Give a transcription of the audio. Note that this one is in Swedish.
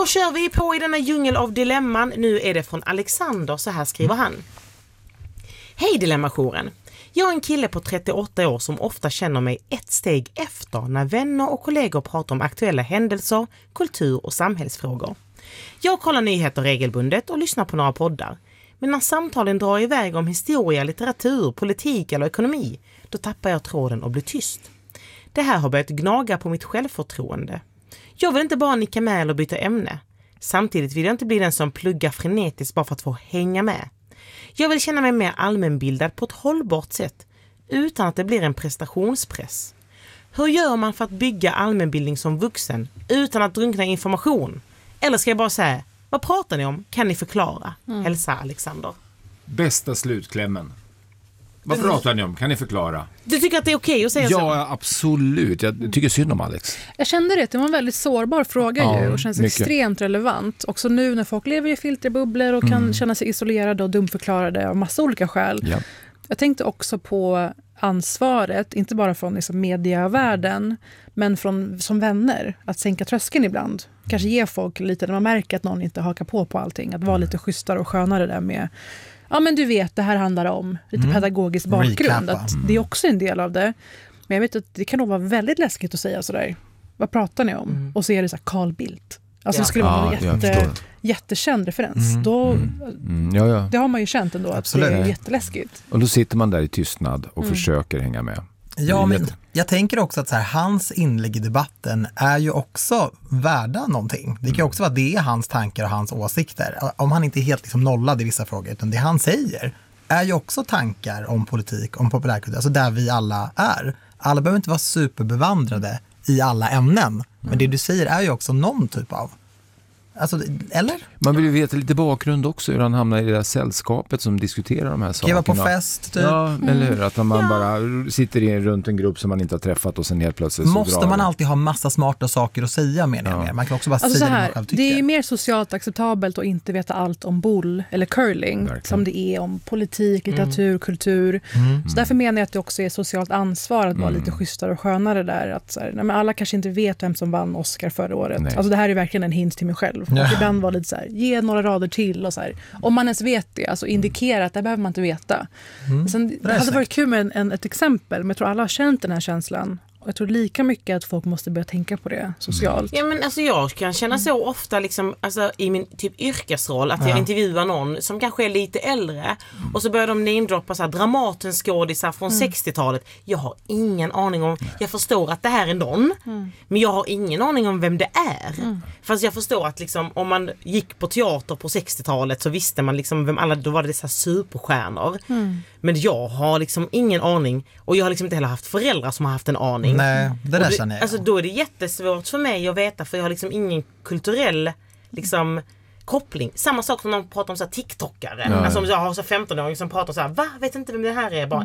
Då kör vi på i denna djungel av dilemman. Nu är det från Alexander, så här skriver han. Hej Dilemmajouren. Jag är en kille på 38 år som ofta känner mig ett steg efter när vänner och kollegor pratar om aktuella händelser, kultur och samhällsfrågor. Jag kollar nyheter regelbundet och lyssnar på några poddar. Men när samtalen drar iväg om historia, litteratur, politik eller ekonomi, då tappar jag tråden och blir tyst. Det här har börjat gnaga på mitt självförtroende. Jag vill inte bara nicka med eller byta ämne. Samtidigt vill jag inte bli den som pluggar frenetiskt bara för att få hänga med. Jag vill känna mig mer allmänbildad på ett hållbart sätt, utan att det blir en prestationspress. Hur gör man för att bygga allmänbildning som vuxen, utan att drunkna i information? Eller ska jag bara säga, vad pratar ni om? Kan ni förklara? Hälsa Alexander. Bästa slutklämmen. Vad pratar ni om? Kan ni förklara? Du tycker att det är okej att säga så? Ja, absolut. Jag tycker synd om Alex. Jag kände det var en väldigt sårbar fråga ju och känns mycket. extremt relevant. Också nu när folk lever i filterbubblor och kan känna sig isolerade och dumförklarade av massa olika skäl. Ja. Jag tänkte också på ansvaret, inte bara från liksom medievärlden, men som vänner, att sänka tröskeln ibland. Kanske ge folk lite, när man märker att någon inte hakar på allting, att vara lite schysstare och skönare där med, ja men du vet, det här handlar om lite pedagogisk bakgrund, att det är också en del av det. Men jag vet att det kan nog vara väldigt läskigt att säga sådär, vad pratar ni om? Och så är det så här Carl Bildt. Alltså det skulle vara en jättekänd referens. Då, det har man ju känt ändå. Absolut. Att det är jätteläskigt. Och då sitter man där i tystnad och försöker hänga med. Ja, men jag tänker också att så här, hans inlägg i debatten är ju också värda någonting. Det kan ju också vara det är hans tankar och hans åsikter. Om han inte är helt liksom nollad i vissa frågor, utan det han säger är ju också tankar om politik, om populärkultur, alltså där vi alla är. Alla behöver inte vara superbevandrade i alla ämnen, men det du säger är ju också någon typ av, alltså, eller? Man vill ju veta lite bakgrund också, hur han hamnar i det där sällskapet som diskuterar de här sakerna. Skriva på fest, typ. Ja, eller hur? Att man bara sitter runt en grupp som man inte har träffat och sen helt plötsligt så måste man alltid ha massa smarta saker att säga med det. Man kan också bara alltså säga så här, det man själv tycker. det är ju mer socialt acceptabelt att inte veta allt om boll eller curling. Verkligen. Som det är om politik, litteratur, kultur. Så därför menar jag att det också är socialt ansvar att vara lite schysstare och skönare där. Att så här, nej, men alla kanske inte vet vem som vann Oscar förra året. Nej. Alltså det här är verkligen en hint till mig själv. Och ibland var lite så här, ge några rader till och så här. Om man ens vet det, alltså indikera att det behöver man inte veta. Sen, det hade varit kul med ett exempel, men jag tror alla har känt den här känslan. Och jag tror lika mycket att folk måste börja tänka på det socialt. Ja, men alltså jag kan känna så ofta liksom, alltså, i min typ yrkesroll att jag intervjuar någon som kanske är lite äldre och så börjar de namedroppa så här Dramatenskådisar från 60-talet. Jag har ingen aning om, jag förstår att det här är någon, men jag har ingen aning om vem det är. Fast jag förstår att liksom, om man gick på teater på 60-talet så visste man liksom vem alla, då var det dessa superstjärnor. Men jag har liksom ingen aning, och jag har liksom inte heller haft föräldrar som har haft en aning. Nej, det där känner jag. Alltså då är det jättesvårt för mig att veta, för jag har liksom ingen kulturell liksom koppling. Samma sak som de pratar om så här TikTokare. Alltså om jag har så 15-åring som pratar så här, va? Vet inte vem det här är? Bara,